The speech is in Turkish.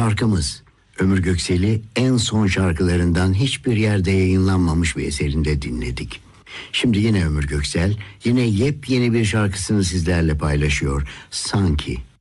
şarkımız. Ömür Göksel'i en son şarkılarından hiçbir yerde yayınlanmamış bir eserinde dinledik. Şimdi yine Ömür Göksel, yine yepyeni bir şarkısını sizlerle paylaşıyor. Sanki.